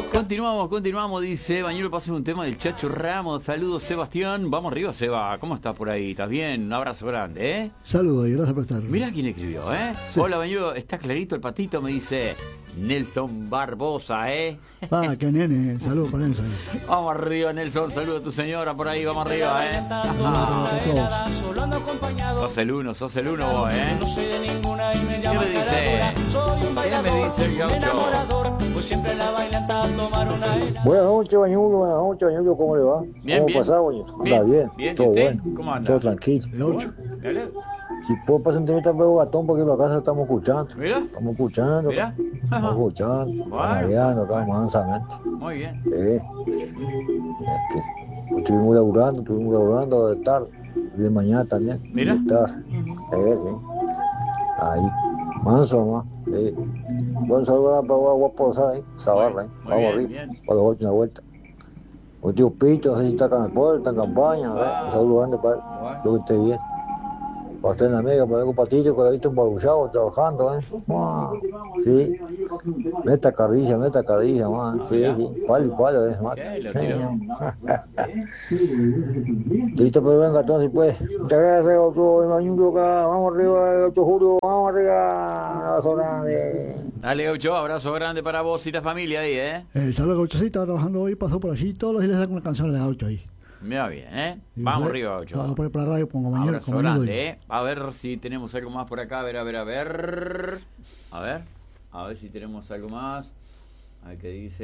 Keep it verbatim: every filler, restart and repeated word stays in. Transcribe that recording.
Continuamos, continuamos, dice Bañuelo, pasa un tema del Chacho Ramos. Saludos, Sebastián. Vamos arriba, Seba. ¿Cómo estás por ahí? ¿Estás bien? Un abrazo grande, ¿eh? Saludos y gracias por estar. Mirá quién escribió, ¿eh? Sí. Hola, Bañuelo, está clarito el patito, me dice Nelson Barbosa, ¿eh? Ah, qué nene. Saludos para Nelson. Vamos arriba, Nelson. Saludos a tu señora por ahí. Vamos arriba, ¿eh? Ah, sos el uno, sos el uno vos, ¿eh? ¿Qué me dice? ¿Qué me dice el gaucho? Buenas noches, Bañuelo, buenas noches, Bañuelo, ¿cómo le va? Bien, ¿Cómo bien. pasado, Bañuelo? Bien, Anda bien, bien, ¿y todo usted? bueno, ¿Cómo anda? todo tranquilo. el ocho. Dale. Si puedo pasar un temita para gatón, porque en la casa estamos escuchando. Mira. Estamos escuchando, Mira. estamos escuchando, Bueno. mareando acá mansamente. Muy bien. Sí. Este, estuvimos laburando, estuvimos laburando de tarde, y de mañana también. Mira. De tarde. Sí, sí. Ahí, manso más. Sí. Buen saludo para Guaposada, ahí, Zabarra, ahí. Muy Vamos bien, arriba, bien. para los ocho una vuelta. Un tío Pito, no sé si está acá en el pueblo, está en campaña, ¿eh? Un saludo grande para él, espero que esté bien. Para usted en la mega, para el Patillo, que lo he visto embarullado, trabajando, ¿eh? Wow. Sí, meta carrilla, meta carrilla, man. Sí, sí, palo y palo, ¿eh? ¿Qué? Lo tiró. Listo, pero venga, entonces, pues. Muchas gracias, otro Bañuelo acá. Vamos arriba, el ocho de julio, vamos arriba. Abrazo grande. Dale, Gaucho, abrazo grande para vos y la familia ahí, ¿eh? Eh, saludos, Gaucho, sí, está trabajando hoy, pasó por allí. Todos los días le saco una canción de Gaucho ahí. Mira bien, ¿eh? Y Vamos usted, arriba, Gaucho. Vamos a poner para la radio como mañana. Abrazo Como mañana grande, ¿eh? A ver si tenemos algo más por acá. A ver, a ver, a ver. A ver. A ver si tenemos algo más. A ver qué dice.